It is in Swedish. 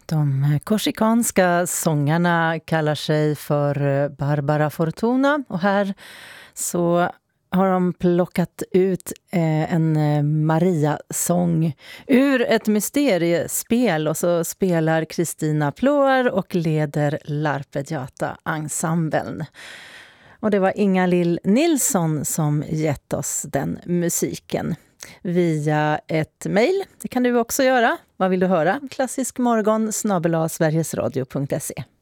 De korsikanska sångarna kallar sig för Barbara Fortuna och här så har de plockat ut en Maria-sång ur ett mysteriespel och så spelar Kristina Ploar och leder Larpedjata-ensemblen. Och det var Inga-Lill Nilsson som gett oss den musiken via ett mejl. Det kan du också göra. Vad vill du höra? klassiskmorgon@sverigesradio.se